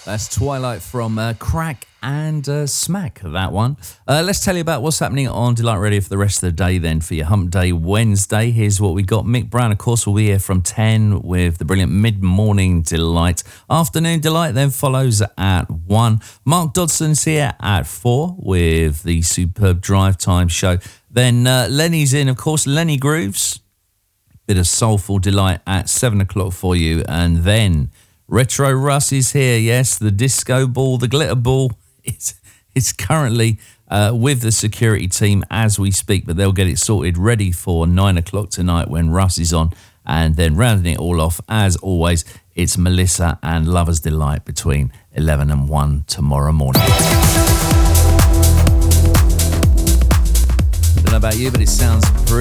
That's Twilight from Crack and Smack, that one. Let's tell you about what's happening on Delight Radio for the rest of the day then, for your Hump Day Wednesday. Here's what we got. Mick Brown, of course, will be here from 10 with the brilliant Mid-Morning Delight. Afternoon Delight then follows at 1. Mark Dodson's here at 4 with the superb Drive Time show. Then Lenny's in, of course, Lenny Grooves. Bit of soulful delight at 7 o'clock for you. And then Retro Russ is here, yes, the disco ball, the glitter ball. It's currently with the security team as we speak, but they'll get it sorted ready for 9 o'clock tonight when Russ is on. And then rounding it all off, as always, it's Melissa and Lover's Delight between 11 and 1 tomorrow morning. I don't know about you, but it sounds pretty